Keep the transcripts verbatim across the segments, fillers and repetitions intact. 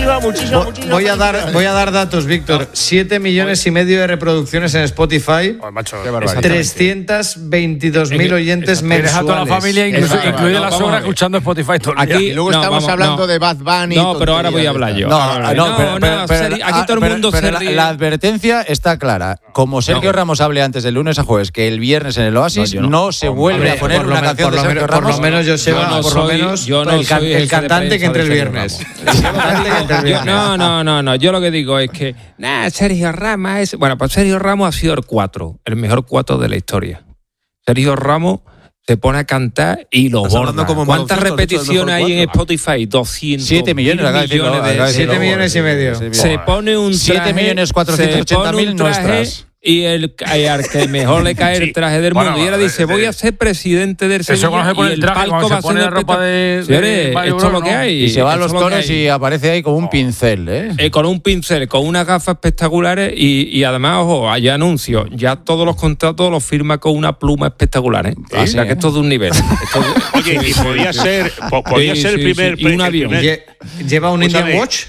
muchísimas, muchísimas, muchísimas. Voy a dar, voy a dar datos, Víctor. Siete millones y medio de reproducciones en Spotify. Oh, macho, trescientos veintidós mil oyentes mensuales. Deja a toda la familia, incluso, incluida la sobra, escuchando Spotify todo el día. Aquí, y luego no, estamos vamos, hablando no. de Bad Bunny. No, pero ahora voy a hablar yo. No, no, no, pero, pero, pero, aquí todo el mundo pero, se pero ríe. La, la advertencia está clara. Como Sergio no. Ramos hable antes del lunes a jueves que el viernes en el Oasis, no, no. no se vuelve a poner una canción de Sergio Ramos. Por lo menos yo sé, por lo menos el cantante que entre el viernes. No, no, no, no. Yo lo que digo es que, nah, Sergio Ramos es. Bueno, pues Sergio Ramos ha sido el cuatro, el mejor cuatro de la historia. Sergio Ramos se pone a cantar y lo borda. ¿Cuántas repeticiones hay en Spotify? doscientos. siete millones, millones de, siete millones y medio. Se pone un traje. siete millones cuatrocientos ochenta mil nuestras. Y el, al que mejor le cae el traje del mundo. Bueno, y ahora dice, voy a ser presidente del Sevilla. Eso cuando se pone y el traje, cuando se pone la ropa de... Señores, esto es lo que hay. Y se va a los toros y aparece ahí con un pincel, ¿eh? eh con un pincel, con unas gafas espectaculares y, y además, ojo, hay anuncios. Ya todos los contratos los firma con una pluma espectacular, ¿eh? ¿Sí? O sea, que esto es de un nivel. Esto es... Oye, y podría ser, podría sí, ser el sí, primer... Sí. Y un avión. Primer... ¿Lleva un Indian Watch?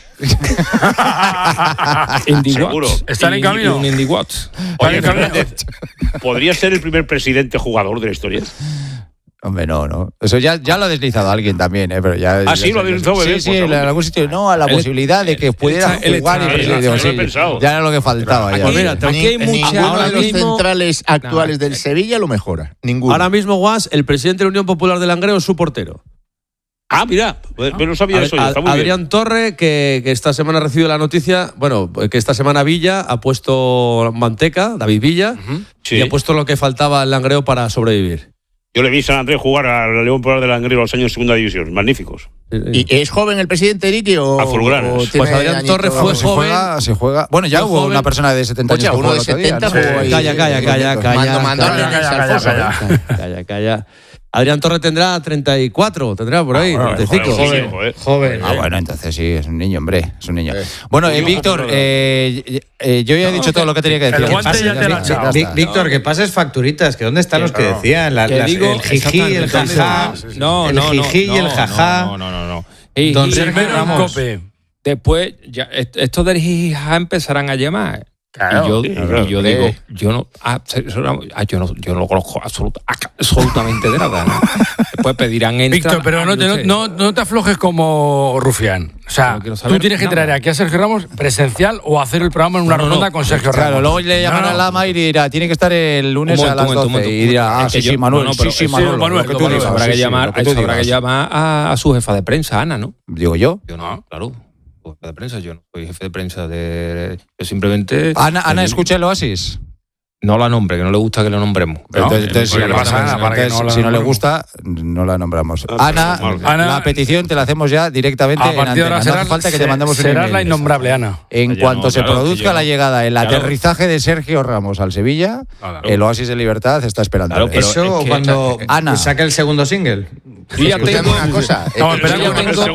Seguro. ¿Están en camino? Un Indie Watch. Oye, Fernández, ¿podría ser el primer presidente jugador de la historia? Hombre, no, no. Eso ya, ya lo ha deslizado alguien también, ¿eh? Pero ya, ah, sí, ya, lo ha deslizado. Sí, sí, en algún sitio. No, a la el, posibilidad de que pudiera el, jugar el, y presidir. Sí, ya era lo que faltaba. Aquí, ya. Pues mira, aquí hay mucha. Ninguno de los centrales actuales del Sevilla lo mejora. Ninguno. Ahora mismo, Guas, el presidente de la Unión Popular de Langreo es su portero. Ah, mira, pero no sabía Ad, eso. Está muy Adrián bien. Torre, que, que esta semana ha recibido la noticia, bueno, que esta semana Villa ha puesto manteca, David Villa, uh-huh. sí. y ha puesto lo que faltaba al Langreo para sobrevivir. Yo le vi a San Andrés jugar al León Popular de Langreo los años de segunda división, magníficos. ¿Y es joven el presidente Ricky o, a fulguranes? o pues Adrián Torre fue se joven. Juega, se juega. Bueno, ya hubo joven. Una persona de setenta años. Oye, uno de setenta día, ¿no? jugó ahí. Calla, calla, calla, calla. Mando, calla, calla, calla, Alfonso, calla, calla, calla, calla. Adrián Torre tendrá treinta y cuatro, tendrá por ahí, ah, bueno, treinta y cinco. Joven, joven, joven. Ah, bueno, entonces sí, es un niño, hombre, es un niño. Eh. Bueno, eh, Víctor, eh, eh, yo ya he dicho todo lo que tenía que decir. El guante ya te lo ha echado. Víctor, que pases facturitas, que ¿dónde están los que decían? La, las, digo, el jiji, el jajá. No, el no, jiji no, y el jajá. No, no, no, no. Y, Don Sergio Ramos. Después, ya, estos del jiji jajá empezarán a llamar. Claro, y yo, sí, claro, y yo digo, yo no, ah, yo no, yo no lo conozco absolut, absolutamente de nada, ¿no? Después pedirán entrar. Víctor, pero no te, no, no, no te aflojes como Rufián. O sea, tú tienes que traer aquí a Sergio Ramos presencial o hacer el programa en una no, ronda no, con Sergio Ramos. Claro, luego le llaman a Lama y dirá, tiene que estar el lunes momento, a las doce. Momento, y dirá, ah, sí, sí, Manuel, sí, sí, Manuel. Manuel, lo que tú digas. Habrá que llamar, habrá que llamar a, a su jefa de prensa, Ana, ¿no? Digo yo. Yo no, claro. Jefe de prensa, yo no soy jefe de prensa de... Yo simplemente... Ana, Ana escucha el Oasis. No la nombre, que no le gusta que lo nombremos. No, entonces, entonces, si, pasa, Ana, para entonces que no si no le gusta, no la nombramos. Ah, Ana, Ana, la petición te la hacemos ya directamente en antena. No hace falta que te mandemos un email. Serás la innombrable, Ana. En cuanto no, se claro, produzca la llegada, el claro. aterrizaje de Sergio Ramos al Sevilla, claro. el Oasis de Libertad está esperando. Claro, eso es que, cuando Ana saque el segundo single. Y ya tengo una cosa. Estamos esperando